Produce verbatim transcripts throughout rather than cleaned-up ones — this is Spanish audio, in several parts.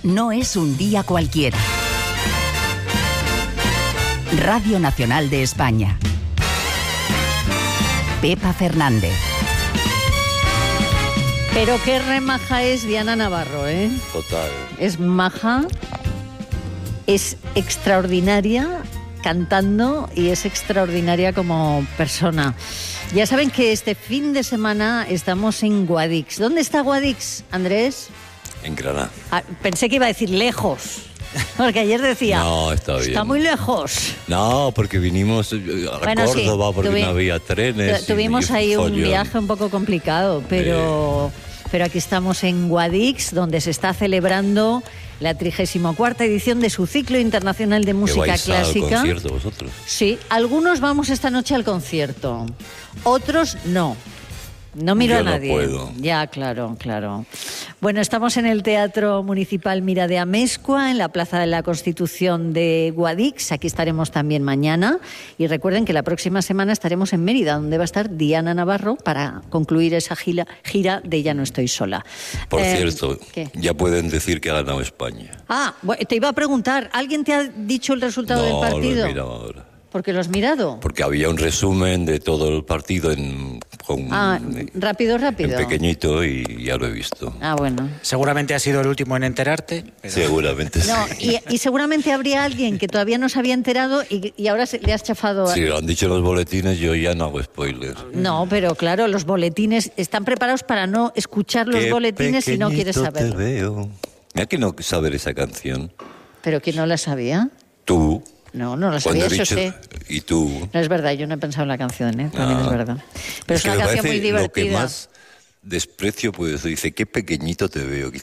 no es un día cualquiera. Radio Nacional de España. Pepa Fernández. Pero qué remaja es Diana Navarro, ¿eh? Total. Es maja, es extraordinaria cantando y es extraordinaria como persona. Ya saben que este fin de semana estamos en Guadix. ¿Dónde está Guadix, Andrés? En Granada. Ah, pensé que iba a decir lejos, porque ayer decía, no, está bien. Está muy lejos. No, porque vinimos a bueno, Córdoba sí, porque tuvi- no había trenes. tu- Tuvimos y, y ahí un follón. viaje un poco complicado, pero, eh. pero aquí estamos en Guadix, donde se está celebrando la trigésima cuarta edición de su ciclo internacional de música ¿Que vais clásica. al concierto vosotros? Sí, algunos vamos esta noche al concierto, otros no. No miro Yo a no nadie. puedo. Ya, claro, claro. Bueno, estamos en el Teatro Municipal Mira de Amezcua, en la Plaza de la Constitución de Guadix. Aquí estaremos también mañana. Y recuerden que la próxima semana estaremos en Mérida, donde va a estar Diana Navarro para concluir esa gira, gira de Ya no estoy sola. Por Eh, cierto, ¿qué? ya pueden decir que ha ganado España. Ah, bueno, te iba a preguntar, ¿alguien te ha dicho el resultado No, del lo partido? he mirado ahora. ¿Porque lo has mirado? Porque había un resumen de todo el partido en, con, Ah, en rápido, rápido. pequeñito y ya lo he visto. Ah, bueno. Seguramente has sido el último en enterarte. Pero... Seguramente No, sí. y, y seguramente habría alguien que todavía no se había enterado y, y ahora se, le has chafado. A... Si lo han dicho los boletines, yo ya no hago spoilers. No, pero claro, los boletines están preparados para no escuchar los Qué boletines si no quieres pequeñito saberlo. te veo. Mira que no saber esa canción. ¿Pero quién no la sabía? Tú. No, no la Cuando sabía, he yo dicho, sé. y tú. No es verdad, yo no he pensado en la canción, ¿eh? También Ah. es verdad. Pero es, que una me canción parece muy divertida. Lo que más desprecio, pues dice, qué pequeñito te veo.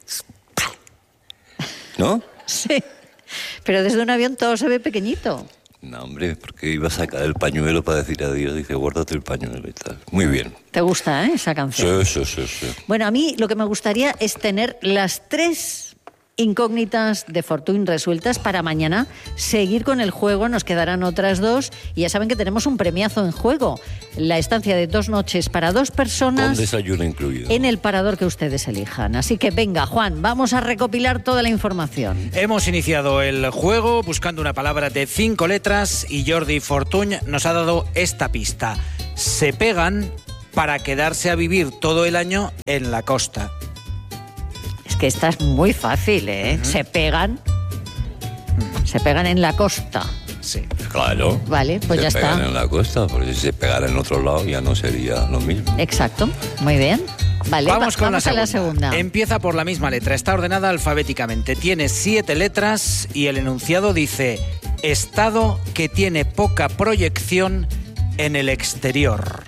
¿No? Sí, pero desde un avión todo se ve pequeñito. No, hombre, porque iba a sacar el pañuelo para decir adiós. Dice, guárdate el pañuelo y tal. Muy bien. ¿Te gusta, eh, esa canción? Sí, sí, sí, sí. Bueno, a mí lo que me gustaría es tener las tres incógnitas de Fortuny resueltas para mañana seguir con el juego. Nos quedarán otras dos y ya saben que tenemos un premiazo en juego, la estancia de dos noches para dos Con personas desayuno incluido. en el parador que ustedes elijan. Así que venga, Juan, vamos a recopilar toda la información. Hemos iniciado el juego buscando una palabra de cinco letras y Jordi Fortuny nos ha dado esta pista. Se pegan para quedarse a vivir todo el año en la costa. Es que esta es muy fácil, ¿eh? Uh-huh. Se pegan, uh-huh. se pegan en la costa. Sí. Claro. Vale, pues se ya pegan está. en la costa, porque si se pegara en otro lado ya no sería lo mismo. Exacto, muy bien. Vale, vamos va, con vamos la, a la segunda. segunda. Empieza por la misma letra, está ordenada alfabéticamente. Tiene siete letras y el enunciado dice: estado que tiene poca proyección en el exterior.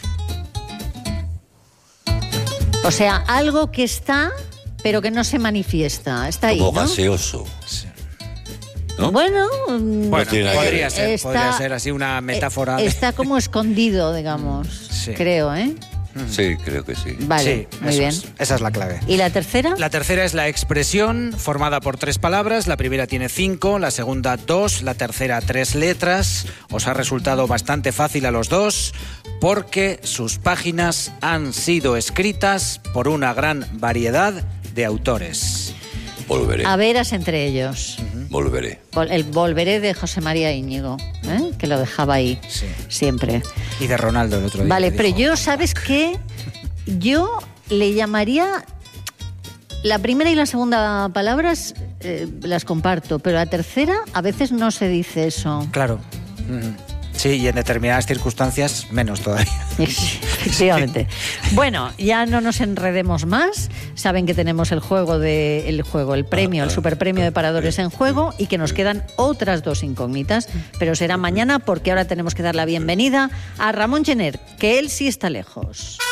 O sea, algo que está, pero que no se manifiesta. Está ahí, Como ¿no? gaseoso. ¿No? Bueno, bueno tiene podría, que... ser, está, podría ser así una metáfora. Eh, está como escondido, digamos, sí. creo, ¿eh? Sí, creo que sí. Vale, sí, muy eso bien. Es, esa es la clave. ¿Y la tercera? La tercera es la expresión formada por tres palabras. La primera tiene cinco, la segunda dos, la tercera tres letras. Os ha resultado bastante fácil a los dos porque sus páginas han sido escritas por una gran variedad de autores. Volveré. A veras entre ellos. Uh-huh. Volveré. El Volveré de José María Íñigo, ¿eh? Que lo dejaba ahí sí. siempre. Y de Ronaldo el otro día. Vale, pero yo, ¿sabes qué? Yo le llamaría... La primera y la segunda palabras eh, las comparto, pero la tercera a veces no se dice eso. Claro. Uh-huh. Sí, y en determinadas circunstancias menos todavía. Efectivamente. Bueno, ya no nos enredemos más. Saben que tenemos el juego de el juego, el premio, el superpremio de Paradores en juego y que nos quedan otras dos incógnitas, pero será mañana porque ahora tenemos que dar la bienvenida a Ramón Gener, que él sí está lejos.